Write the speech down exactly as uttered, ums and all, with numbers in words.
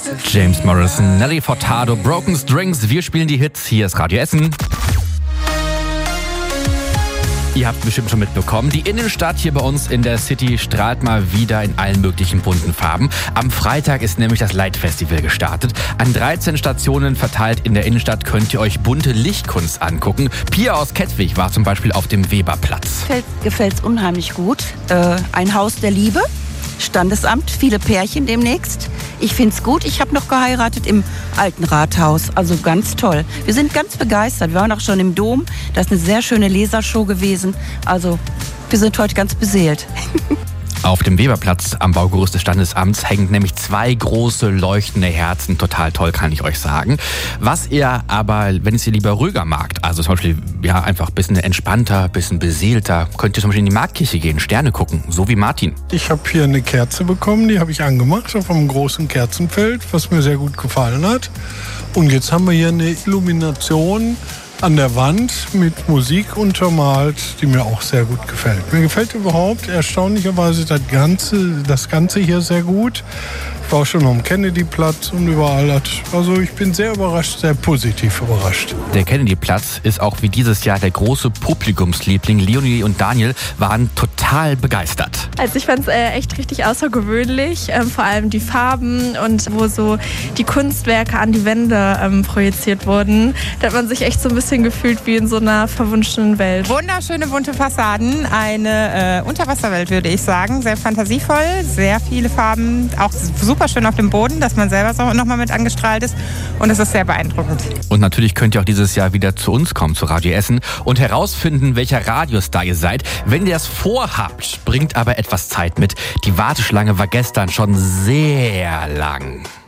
James Morrison, Nelly Furtado, Broken Strings. Wir spielen die Hits. Hier ist Radio Essen. Ihr habt bestimmt schon mitbekommen, die Innenstadt hier bei uns in der City strahlt mal wieder in allen möglichen bunten Farben. Am Freitag ist nämlich das Light Festival gestartet. An dreizehn Stationen verteilt in der Innenstadt könnt ihr euch bunte Lichtkunst angucken. Pia aus Kettwig war zum Beispiel auf dem Weberplatz. Gefällt es unheimlich gut. Äh, ein Haus der Liebe, Standesamt, viele Pärchen demnächst. Ich find's gut. Ich habe noch geheiratet im alten Rathaus. Also ganz toll. Wir sind ganz begeistert. Wir waren auch schon im Dom. Das ist eine sehr schöne Lasershow gewesen. Also wir sind heute ganz beseelt. Auf dem Weberplatz am Baugerüst des Standesamts hängen nämlich zwei große leuchtende Herzen. Total toll, kann ich euch sagen. Was ihr aber, wenn es ihr lieber ruhiger mag, also zum Beispiel ja, einfach ein bisschen entspannter, ein bisschen beseelter, könnt ihr zum Beispiel in die Marktkirche gehen, Sterne gucken, so wie Martin. Ich habe hier eine Kerze bekommen, die habe ich angemacht auf einem großen Kerzenfeld, was mir sehr gut gefallen hat. Und jetzt haben wir hier eine Illumination an der Wand mit Musik untermalt, die mir auch sehr gut gefällt. Mir gefällt überhaupt erstaunlicherweise das Ganze, das Ganze hier sehr gut. Ich war auch schon am Kennedy-Platz und überall. Also ich bin sehr überrascht, sehr positiv überrascht. Der Kennedy-Platz ist auch wie dieses Jahr der große Publikumsliebling. Leonie und Daniel waren total begeistert. Also ich fand es äh, echt richtig außergewöhnlich. Ähm, vor allem die Farben und wo so die Kunstwerke an die Wände ähm, projiziert wurden. Da hat man sich echt so ein bisschen gefühlt wie in so einer verwunschenen Welt. Wunderschöne bunte Fassaden, eine äh, Unterwasserwelt würde ich sagen. Sehr fantasievoll, sehr viele Farben, auch super schön auf dem Boden, dass man selber so nochmal mit angestrahlt ist und es ist sehr beeindruckend. Und natürlich könnt ihr auch dieses Jahr wieder zu uns kommen, zu Radio Essen und herausfinden, welcher Radiostar ihr seid. Wenn ihr das vorhabt, bringt aber etwas Zeit mit. Die Warteschlange war gestern schon sehr lang.